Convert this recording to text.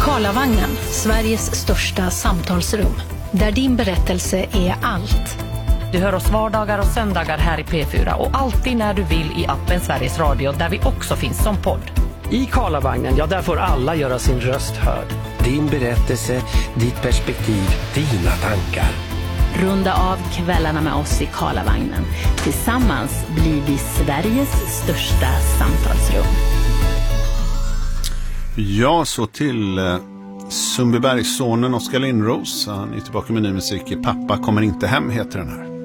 Karlavagnen, Sveriges största samtalsrum. Där din berättelse är allt. Du hör oss vardagar och söndagar här i P4 och alltid när du vill i appen Sveriges Radio där vi också finns som podd. I Karlavagnen, ja, där får alla göra sin röst hörd. Din berättelse, ditt perspektiv, dina tankar. Runda av kvällarna med oss i Karlavagnen. Tillsammans blir vi Sveriges största samtalsrum. Ja, så till Sundbybergssonen Oskar Lindros. Han är tillbaka med ny musik. Pappa kommer inte hem heter den här.